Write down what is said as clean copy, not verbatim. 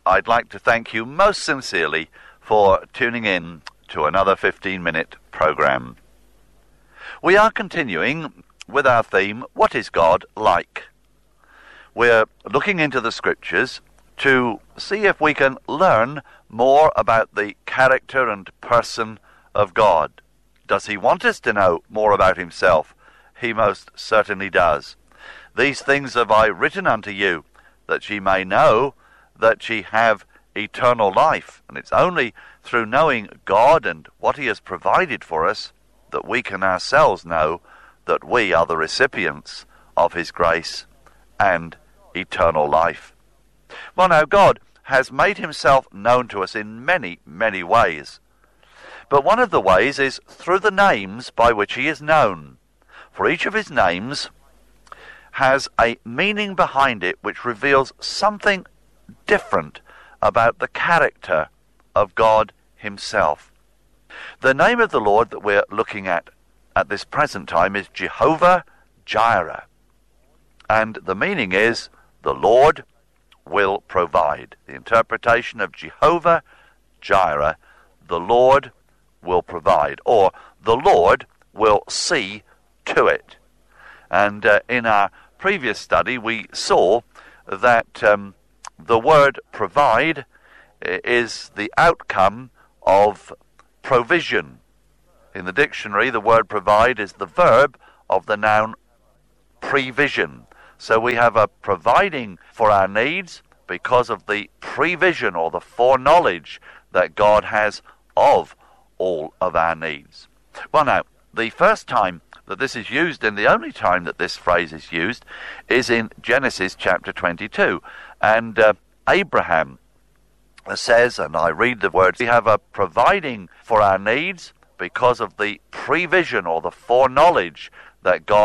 I'd like to thank you most sincerely for tuning in to another 15-minute program. We are continuing with our theme, What is God Like? We're looking into the Scriptures to see if we can learn more about the character and person of God. Does he want us to know more about himself? He most certainly does. These things have I written unto you, that ye may know that ye have eternal life. And it's only through knowing God and what he has provided for us that we can ourselves know that we are the recipients of his grace and eternal life. Well, now, God has made himself known to us in many, many ways. But one of the ways is through the names by which he is known. For each of his names has a meaning behind it which reveals something different about the character of God himself. The name of the Lord that we're looking at this present time is Jehovah Jireh. And the meaning is, the Lord will provide. The interpretation of Jehovah Jireh, the Lord will provide, or the Lord will see to it. And in our previous study we saw that the word provide is the outcome of provision. In the dictionary, the word provide is the verb of the noun prevision. So we have a providing for our needs because of the prevision or the foreknowledge that God has of all of our needs. Well, now, the first time that this is used, and the only time that this phrase is used, is in Genesis chapter 22. And Abraham says, and I read the words, we have a providing for our needs because of the prevision or the foreknowledge that God